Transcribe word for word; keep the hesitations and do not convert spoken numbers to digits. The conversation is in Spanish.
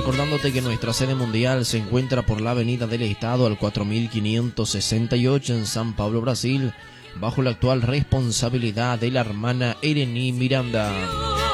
Recordándote que nuestra sede mundial se encuentra por la Avenida del Estado al cuatro mil quinientos sesenta y ocho en San Pablo, Brasil, bajo la actual responsabilidad de la hermana Erení Miranda.